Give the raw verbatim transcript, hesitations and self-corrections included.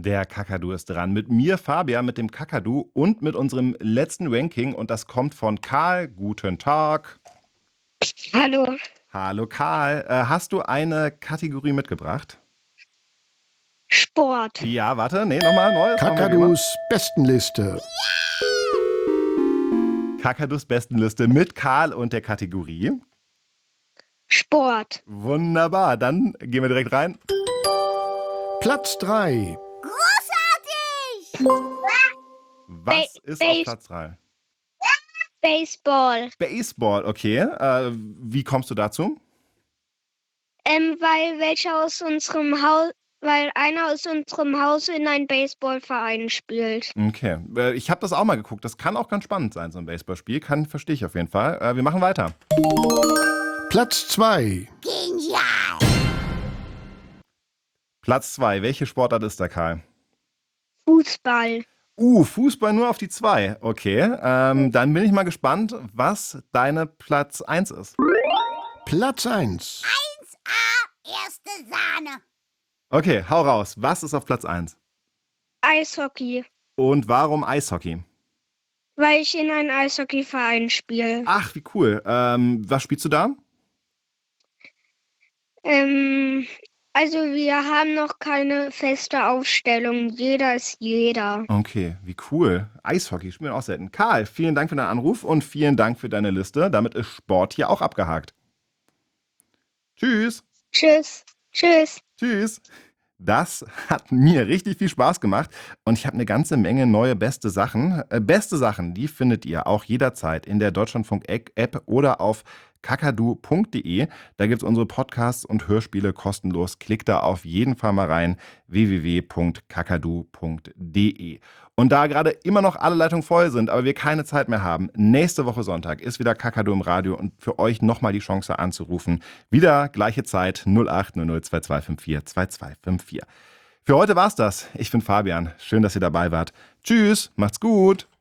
Der Kakadu ist dran. Mit mir, Fabian, mit dem Kakadu und mit unserem letzten Ranking. Und das kommt von Karl. Guten Tag. Hallo. Hallo Karl. Äh, hast du eine Kategorie mitgebracht? Sport. Ja, warte. Nee, nochmal. Neues. Kakadus Bestenliste. Kakadus Bestenliste mit Karl und der Kategorie. Sport. Wunderbar. Dann gehen wir direkt rein. Platz drei. Großartig! Was Ba- ist Base- auf Platz drei? Baseball. Baseball, okay. Äh, wie kommst du dazu? Ähm, weil welcher aus unserem Haus, weil einer aus unserem Haus in einen Baseballverein spielt. Okay. Äh, ich habe das auch mal geguckt. Das kann auch ganz spannend sein, so ein Baseballspiel. Kann, verstehe ich auf jeden Fall. Äh, wir machen weiter. Platz zwei. Genial! Platz zwei. Welche Sportart ist da, Karl? Fußball. Uh, Fußball nur auf die zwei. Okay. Ähm, dann bin ich mal gespannt, was deine Platz eins ist. Platz eins. eins A, erste Sahne. Okay, hau raus. Was ist auf Platz eins? Eishockey. Und warum Eishockey? Weil ich in einen Eishockeyverein spiele. Ach, wie cool. Ähm, was spielst du da? Ähm, also wir haben noch keine feste Aufstellung. Jeder ist jeder. Okay, wie cool. Eishockey spielen wir auch selten. Karl, vielen Dank für deinen Anruf und vielen Dank für deine Liste. Damit ist Sport hier auch abgehakt. Tschüss. Tschüss. Tschüss. Tschüss. Das hat mir richtig viel Spaß gemacht und ich habe eine ganze Menge neue beste Sachen. Äh, beste Sachen, die findet ihr auch jederzeit in der Deutschlandfunk-App oder auf kakadu punkt de. Da gibt es unsere Podcasts und Hörspiele kostenlos. Klickt da auf jeden Fall mal rein, w w w punkt kakadu punkt de. Und da gerade immer noch alle Leitungen voll sind, aber wir keine Zeit mehr haben, nächste Woche Sonntag ist wieder Kakadu im Radio und für euch nochmal die Chance anzurufen. Wieder gleiche Zeit null acht null null zwei zwei fünf vier zwei zwei fünf vier. Für heute war's das. Ich bin Fabian. Schön, dass ihr dabei wart. Tschüss, macht's gut.